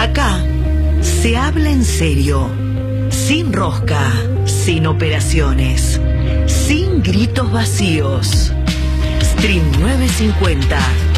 Acá se habla en serio, sin rosca, sin operaciones, sin gritos vacíos. Stream 950